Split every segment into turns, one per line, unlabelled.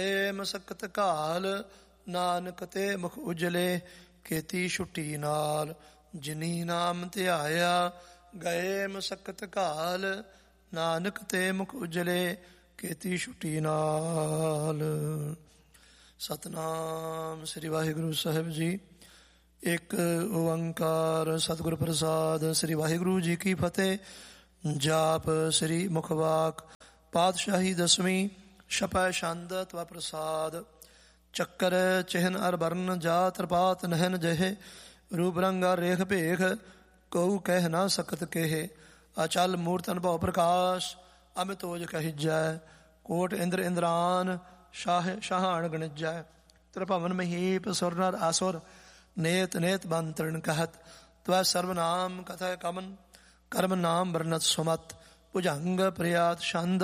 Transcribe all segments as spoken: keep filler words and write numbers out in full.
ਮਸਕਤ ਘਾਲ ਨਾਨਕ ਤੇ ਮੁਖ ਉਜਲੇ, ਕੀਤੀ ਛੁੱਟੀ ਨਾਲ ਜਿਨੀ ਨਾਮ ਧਿਆਇਆ। ਗਏ ਮਸਕਤ ਘਾਲ ਨਾਨਕ ਤੇ ਮੁਖ ਉਜਲੇ, ਕੀਤੀ ਛੁੱਟੀ ਨਾਲ। ਸਤਨਾਮ ਸ੍ਰੀ ਵਾਹਿਗੁਰੂ ਸਾਹਿਬ ਜੀ। ਇੱਕ ਓੰਕਾਰ ਸਤਿਗੁਰ ਪ੍ਰਸਾਦ। ਸ੍ਰੀ ਵਾਹਿਗੁਰੂ ਜੀ ਕੀ ਫਤਿਹ। ਜਾਪ ਸ੍ਰੀ ਮੁਖਵਾਕ ਪਾਤਸ਼ਾਹੀ ਦਸਵੀਂ। ਛਪੈ ਛੰਦ ਤਵਾ ਪ੍ਰਸਾਦ। ਚੱਕਰ ਚਿਹਨ ਅਰ ਬਰਨ ਜਾ ਤ੍ਰਿਪਾਤ ਨਹਿਨ ਜਹੇ, ਰੂਪ ਰੰਗ ਅਰ ਰੇਖ ਭੇਖ ਕਉ ਕਹਿ ਨਾ ਸਕਤ ਕੇਹੇ। ਅਚਲ ਮੂਰਤ ਅਨੁਭਵ ਪ੍ਰਕਾਸ਼, ਅਮਿਤ ਓਜ ਕਹਿਜੈ। ਕੋਟ ਇੰਦਰ ਇੰਦਰਾਨ, ਸ਼ਾਹ ਸ਼ਾਹਾਨ ਗਣਿਜੈ। ਤ੍ਰਿਭਵਨ ਮਹੀਪ ਸੁਰ ਨਰ ਆਸੁਰ, ਨੇਤ ਨੇਤ ਬੰਤਰਨ ਕਹਿਤ। ਤਵੈ ਸਰਵਨਾਮ ਕਥੈ ਕਮਨ, ਕਰਮ ਨਾਮ ਵਰਨਤ ਸੁਮਤ। ਭੁਜੰਗ ਪ੍ਰਿਆਤ ਛੰਦ।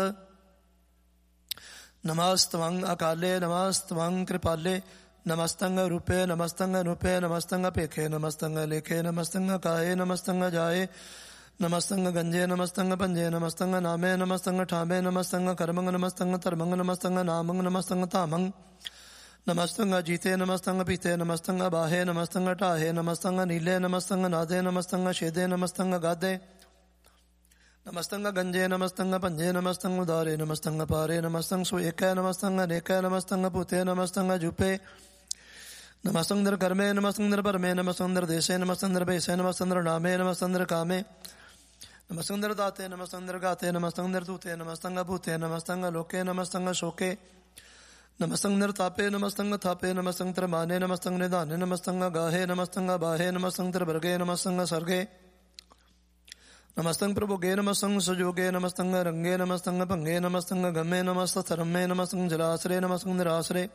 ਨਮਸਤਵੰ ਅਕਾਲੇ ਨਮਸਤਵੰ ਕਿਰਪਾਲੇ, ਨਮਸਤੰ ਰੂਪੇ ਨਮਸਤੰ ਅਨੂਪੇ, ਨਮਸਤੰ ਭੇਖੇ ਨਮਸਤੰ ਲੇਖੇ, ਨਮਸਤੰ ਕਾਏ ਨਮਸਤੰ ਜਾਏ, ਨਮਸਤੰ ਗੰਜੇ ਨਮਸਤੰ ਭੰਜੇ, ਨਮਸਤੰ ਨਾਮੇ ਨਮਸਤੰ ਠਾਮੇ, ਨਮਸਤੰ ਕਰਮੰ ਨਮਸਤੰ ਧਰਮੰ, ਨਮਸਤੰ ਨਾਮੰ ਨਮਸਤੰ ਧਾਮੰ, ਨਮਸਤੰ ਜੀਤੇ ਨਮਸਤੰ ਪੀਤੇ, ਨਮਸਤੰ ਬਾਹੇ ਨਮਸਤੰ ਢਾਹੇ, ਨਮਸਤੰ ਨੀਲੇ ਨਮਸਤੰ ਨਾਦੇ, ਨਮਸਤੰ ਛੇਦੇ ਨਮਸਤੰ ਗਾਦੇ, ਨਮਸਤੰ ਗੰਜੇ ਨਮਸਤੰ ਭੰਜੇ, ਨਮਸਤੰ ਉਦਾਰੇ ਨਮਸਤੰ ਪਾਰੇ, ਨਮਸਤੰ ਸੋ ਏਕੈ ਨਮਸਤੰ ਅਨੇਕੈ, ਨਮਸਤੰ ਭੂਤੇ ਨਮਸਤੰ ਜੂਪੇ, ਨਮਸਤੰ ਦਰ ਕਰਮੇ ਨਮਸਤੰ ਦਰ ਭਰਮੇ, ਨਮਸਤੰ ਦਰ ਦੇਸੇ ਨਮਸਤੰ ਦਰ ਭੇਸੇ, ਨਮਸਤੰ ਦਰ ਨਾਮੇ ਨਮਸਤੰ ਦਰ ਕਾਮੇ, ਨਮਸਤੰ ਦਰ ਦਾਤੇ ਨਮਸਤੰ ਦਰ ਗਾਤੇ, ਨਮਸਤੰ ਦਰ ਧੂਤੇ ਨਮਸਤੰ ਭੂਤੇ, ਨਮਸਤੰ ਲੋਕੇ ਨਮਸਤੰ ਸ਼ੋਕੇ, ਨਮਸਤੰ ਦਰ ਤਾਪੇ ਨਮਸਤੰ ਥਾਪੇ, ਨਮਸਤੰ ਤਰ ਮਾਨੇ ਨਮਸਤੰ ਨਿਧਾਨੇ, ਨਮਸਤੰ ਗਾਹੇ ਨਮਸਤੰ ਬਾਹੇ, ਨਮਸਤੰ ਤਰ ਵਰਗੇ ਨਮਸਤੰ ਸਰਗੇ, ਨਮਸਤੰ ਪ੍ਰਭੁਗੇ ਨਮਸਤੰ ਸੁਜੋਗੇ, ਨਮਸਤੰ ਰੰਗੇ ਨਮਸਤੰ ਭੰਗੇ, ਨਮਸਤੰ ਗਮੇ ਨਮਸਤੰ ਧਰਮੇ, ਨਮਸਤੰ ਜਲਾਸਰੇ ਨਮਸਤੰ ਨਿਰਾਸਰੇ,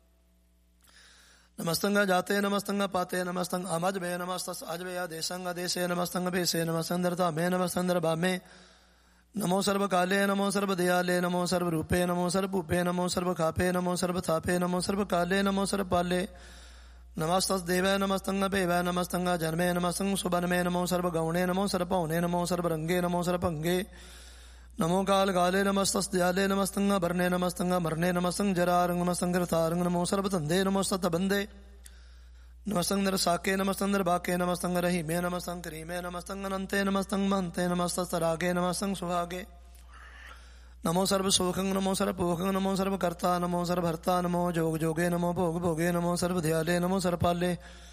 ਨਮਸਤੰ ਜਾਤੇ ਨਮਸਤੰ ਪਾਤੇ, ਨਮਸਤੰ ਅਮਜਬੇ ਨਮਸਤਸ ਅਜਬੇ ਆਦੇਸੰ ਅਦੇਸੇ, ਨਮਸਤੰ ਭੇਸੇ ਨਮਸਤੰ ਦਰ ਧਾਮੇ, ਨਮਸਤੰ ਦਰ ਬਾਮੇ, ਨਮੋ ਸਰਬ ਕਾਲੇ ਨਮੋ ਸਰਬ ਦਿਆਲੇ, ਨਮੋ ਸਰਬ ਰੂਪੇ ਨਮੋ ਸਰਬ ਭੂਪੇ, ਨਮੋ ਸਰਬ ਖਾਪੇ ਨਮੋ ਸਰਬ ਥਾਪੇ, ਨਮੋ ਸਰਬ ਕਾਲੇ ਨਮੋ ਸਰਬ ਪਾਲੇ, ਨਮਸਤਸ ਦੇਵੈ ਨਮਸਤੰ ਭੇਵੈ, ਨਮਸਤੰ ਜਨਮੇ ਨਮਸਤੰ ਸੁਬਨਮੇ, ਨਮੋ ਸਰਬ ਗੌਣੇ ਨਮੋ ਸਰਬ ਭਉਨੇ, ਨਮੋ ਸਰਬ ਰੰਗੇ ਨਮੋ ਸਰਬ ਭੰਗੇ, ਨਮੋ ਕਾਲ ਗਾਲੇ ਨਮਸਤਸ ਦਿਆਲੇ, ਨਮਸਤੰ ਬਰਨੇ ਨਮਸਤੰ ਮਰਨੇ, ਨਮਸਤੰ ਜਰਾਰੰਗ ਨਮਸਤੰ ਗ੍ਰਤਾਰੰਗ, ਨਮੋ ਸਰਬ ਧੰਦੇ ਨਮੋ ਸਤ ਬੰਦੇ, ਨਮਸਤੰ ਦਰ ਸਾਕੇ ਨਮਸਤੰ ਦਰ ਬਾਕੇ, ਨਮਸਤੰ ਰਹੀਮੇ ਨਮਸਤੰ ਕਰੀਮੇ, ਨਮਸਤੰ ਅਨੰਤੇ ਨਮਸਤੰ ਮਹੰਤੇ, ਨਮਸਤਸ ਰਾਗੇ ਨਮਸਤੰ ਸੁਹਾਗੇ, ਨਮੋ ਸਰਬ ਸੋਖੰ ਨਮੋ ਸਰਬ ਭੋਖੰ, ਨਮੋ ਸਰਬ ਕਰਤਾ ਨਮੋ ਸਰਬ ਹਰਤਾ, ਨਮੋ ਜੋਗ ਜੋਗੇ ਨਮੋ ਭੋਗ ਭੋਗੇ, ਨਮੋ ਸਰਬ ਦਿਆਲੇ ਨਮੋ ਸਰਬ ਪਾਲੇ,